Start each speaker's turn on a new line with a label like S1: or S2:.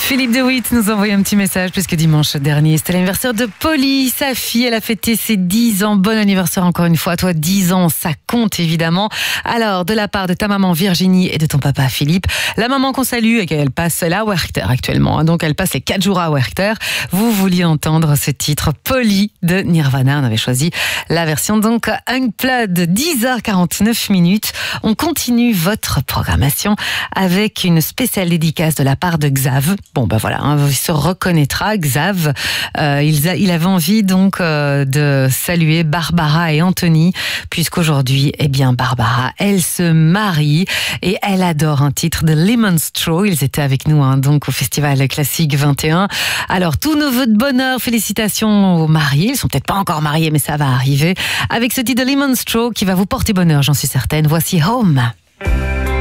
S1: Philippe DeWitt nous envoie un petit message puisque dimanche dernier, c'était l'anniversaire de Polly. Sa fille, elle a fêté ses 10 ans. Bon anniversaire encore une fois. Toi, 10 ans, ça compte évidemment. Alors, de la part de ta maman Virginie et de ton papa Philippe, la maman qu'on salue et qu'elle passe là à Werchter actuellement. Donc, elle passe les 4 jours à Werchter. Vous vouliez entendre ce titre Polly de Nirvana. On avait choisi la version donc Unplugged, 10h49 minutes. On continue votre programmation avec une spéciale dédicace de la part de Xav. Bon, ben voilà, il se reconnaîtra, Xav. Il avait envie donc de saluer Barbara et Anthony, puisqu'aujourd'hui, eh bien, Barbara, elle se marie et elle adore un titre de Lemon Straw. Ils étaient avec nous donc au Festival Classique 21. Alors, tous nos vœux de bonheur, félicitations aux mariés. Ils sont peut-être pas encore mariés, mais ça va arriver. Avec ce titre de Lemon Straw qui va vous porter bonheur, j'en suis certaine. Voici Home.